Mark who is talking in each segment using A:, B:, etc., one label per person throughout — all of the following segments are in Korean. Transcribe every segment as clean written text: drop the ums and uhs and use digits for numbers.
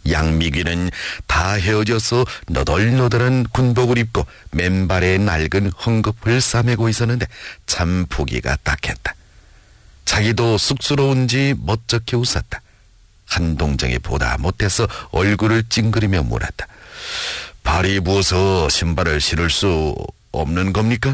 A: 양미귀는 다 헤어져서 너덜너덜한 군복을 입고 맨발에 낡은 헝겊을 싸매고 있었는데 참 보기가 딱했다. 자기도 쑥스러운지 멋쩍게 웃었다. 한동정이 보다 못해서 얼굴을 찡그리며 물었다. 발이 부어서 신발을 신을 수 없는 겁니까?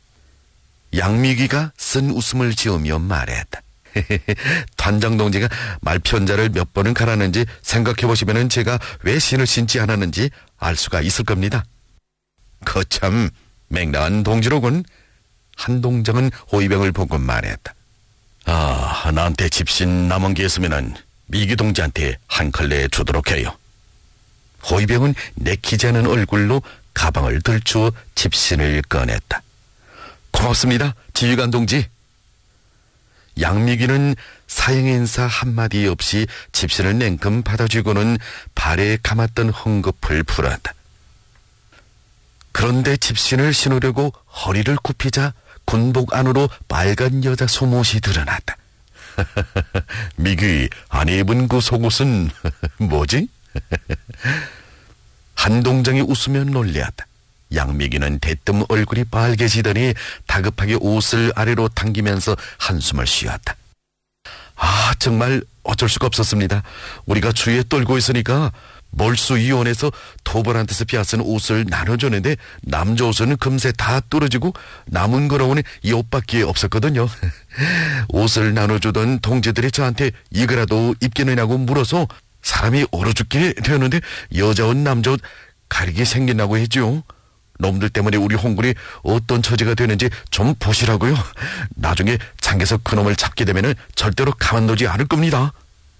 A: 양미귀가 쓴 웃음을 지으며 말했다. 단장 동지가 말편자를 몇 번은 갈았는지 생각해보시면 제가 왜 신을 신지 않았는지 알 수가 있을 겁니다. 거참 맹랑한 동지로군. 한동정은 호위병을 보고 말했다. 아, 나한테 집신 남은 게 있으면은 미귀 동지한테 한 컬레 주도록 해요. 호위병은 내키지 않은 얼굴로 가방을 들추어 집신을 꺼냈다. 고맙습니다, 지휘관 동지. 양미귀는 사형의 인사 한마디 없이 집신을 냉큼 받아주고는 발에 감았던 헝겊을 풀었다. 그런데 집신을 신으려고 허리를 굽히자 군복 안으로 빨간 여자 속옷이 드러났다. 미귀, 안 입은 그 속옷은 뭐지? 한동정이 웃으며 놀렸다. 양미귀는 대뜸 얼굴이 빨개지더니 다급하게 옷을 아래로 당기면서 한숨을 쉬었다. 아, 정말 어쩔 수가 없었습니다. 우리가 주위에 떨고 있으니까 몰수위원회에서 토벌한테서 빼앗은 옷을 나눠줬는데 남자 옷은 금세 다 떨어지고 남은 거라고는 이 옷밖에 없었거든요. 옷을 나눠주던 동지들이 저한테 이거라도 입겠느냐고 물어서 사람이 얼어 죽게 되었는데 여자 옷 남자 옷 가리게 생긴다고 했죠. 놈들 때문에 우리 홍군이 어떤 처지가 되는지 좀 보시라고요. 나중에 장에서 그놈을 잡게 되면 절대로 가만두지 않을 겁니다.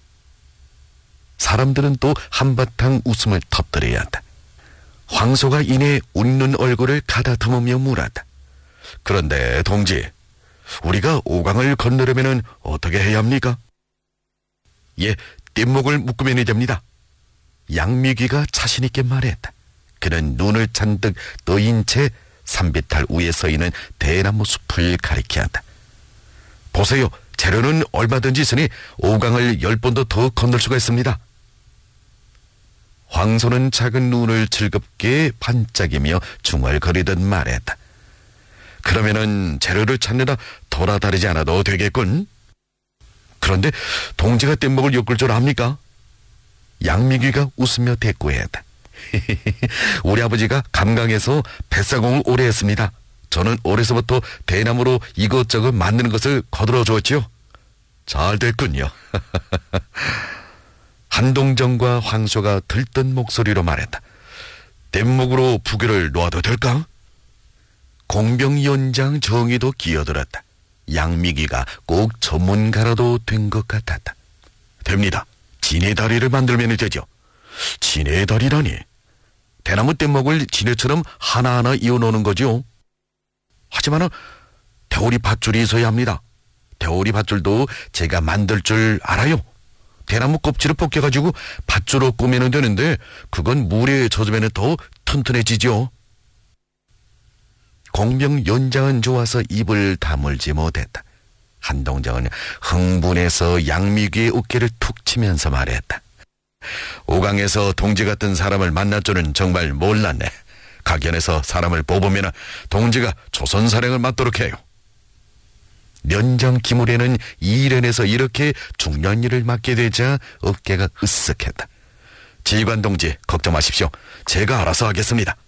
A: 사람들은 또 한바탕 웃음을 터뜨려야 한다. 황소가 이내 웃는 얼굴을 가다듬으며 물었다. 그런데 동지, 우리가 오강을 건너려면 어떻게 해야 합니까? 예, 뗏목을 묶으면 됩니다. 양미귀가 자신있게 말했다. 그는 눈을 잔뜩 떠인 채 산비탈 위에 서 있는 대나무 숲을 가리키었다. 보세요, 재료는 얼마든지 있으니 오강을 10번도 더 건널 수가 있습니다. 황소는 작은 눈을 즐겁게 반짝이며 중얼거리듯 말했다. 그러면은 재료를 찾느라 돌아다니지 않아도 되겠군. 그런데 동지가 뗏목을 엮을 줄 압니까? 양미귀가 웃으며 대꾸했다. 우리 아버지가 감강에서 뱃사공을 오래 했습니다. 저는 어려서부터 대나무로 이것저것 만드는 것을 거들어 주었지요. 잘 됐군요. 한동정과 황소가 들뜬 목소리로 말했다. 뗏목으로 부교를 놓아도 될까? 공병위원장 정의도 끼어들었다. 양미귀가 꼭 전문가라도 된 것 같았다. 됩니다. 지네다리를 만들면 되죠. 지네다리라니. 대나무 뗏목을 지네처럼 하나하나 이어놓는 거죠. 하지만 대오리 밧줄이 있어야 합니다. 대오리 밧줄도 제가 만들 줄 알아요. 대나무 껍질을 벗겨가지고 밧줄로 꾸미면 되는데 그건 물에 젖으면 더 튼튼해지죠. 공병연장은 좋아서 입을 다물지 못했다. 한동정은 흥분해서 양미귀의 어깨를 툭 치면서 말했다. 오강에서 동지 같은 사람을 만날 줄은 정말 몰랐네. 각연에서 사람을 뽑으면 동지가 조선사령을 맡도록 해요. 면장 기물에는 이 일연에서 이렇게 중요한 일을 맡게 되자 어깨가 으쓱했다. 지휘관 동지, 걱정 마십시오. 제가 알아서 하겠습니다.